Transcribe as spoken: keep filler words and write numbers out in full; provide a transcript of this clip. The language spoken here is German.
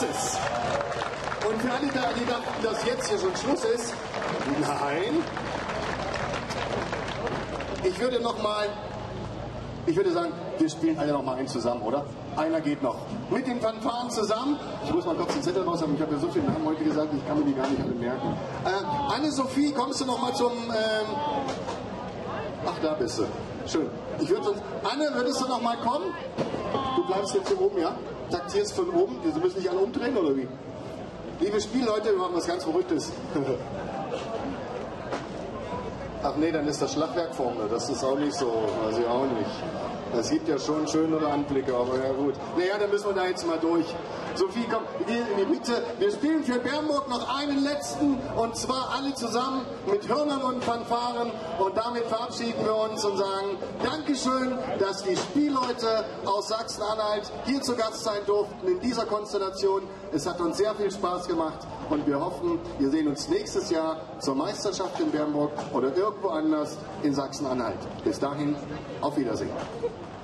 es. Und für alle, die dachten, dass jetzt hier schon Schluss ist, nein. Ich würde noch mal, ich würde sagen, wir spielen alle noch mal einen zusammen, oder? Einer geht noch. Mit den Fanfaren zusammen. Ich muss mal kurz den Zettel raus haben. Ich habe ja so viele Namen heute gesagt, ich kann mir die gar nicht alle merken. Äh, Anne-Sophie, kommst du noch mal zum... Ähm Ach, da bist du. Schön. Ich würde sonst... Anne, würdest du noch mal kommen? Du bleibst jetzt hier oben, ja? Taktierst von oben. Wir müssen nicht alle umdrehen, oder wie? Liebe Spielleute, wir machen was ganz Verrücktes. Ach nee, dann ist das Schlagwerk vorne. Das ist auch nicht so. Weiß ich auch nicht. Das gibt ja schon schönere Anblicke, aber ja gut. Naja, dann müssen wir da jetzt mal durch. Sophie, komm, hier in die Mitte. Wir spielen für Bernburg noch einen letzten, und zwar alle zusammen mit Hörnern und Fanfaren. Und damit verabschieden wir uns und sagen Dankeschön, dass die Spielleute aus Sachsen-Anhalt hier zu Gast sein durften in dieser Konstellation. Es hat uns sehr viel Spaß gemacht und wir hoffen, wir sehen uns nächstes Jahr zur Meisterschaft in Bernburg oder irgendwo anders in Sachsen-Anhalt. Bis dahin, auf Wiedersehen.